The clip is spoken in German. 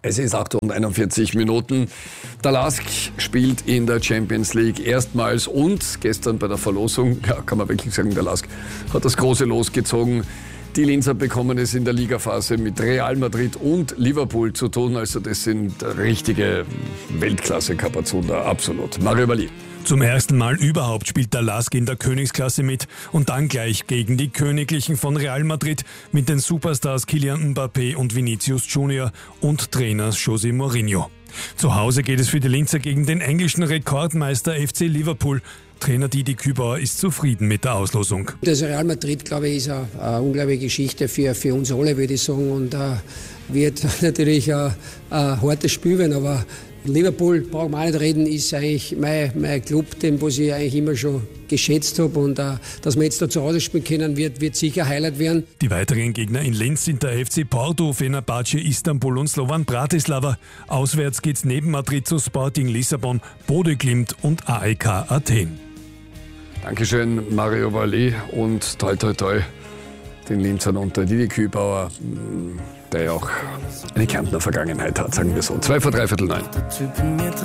Es ist 8:41. Der LASK spielt in der Champions League erstmals und gestern bei der Verlosung, ja, kann man wirklich sagen, der LASK hat das große Los gezogen. Die Linzer bekommen es in der Ligaphase mit Real Madrid und Liverpool zu tun. Also das sind richtige Weltklasse-Kapazunder, absolut. Mario Bali. Zum ersten Mal überhaupt spielt der LASK in der Königsklasse mit und dann gleich gegen die Königlichen von Real Madrid mit den Superstars Kylian Mbappé und Vinicius Junior und Trainer José Mourinho. Zu Hause geht es für die Linzer gegen den englischen Rekordmeister FC Liverpool. Trainer Didi Kübauer ist zufrieden mit der Auslosung. Das Real Madrid, glaube ich, ist eine unglaubliche Geschichte für uns alle, würde ich sagen. Und wird natürlich ein hartes Spiel werden, aber Liverpool, brauchen wir auch nicht reden, ist eigentlich mein Club, den was ich eigentlich immer schon geschätzt habe. Und dass wir jetzt da zu Hause spielen können, wird sicher ein Highlight werden. Die weiteren Gegner in Linz sind der FC Porto, Fenerbahce, Istanbul und Slovan Bratislava. Auswärts geht's neben Madrid zu Sporting Lissabon, Bodø Glimt und AEK Athen. Dankeschön, Mario Bali, und toi toi toi den Linzern unter Didi Kübauer, der ja auch eine Kärntner Vergangenheit hat, sagen wir so. 9:02.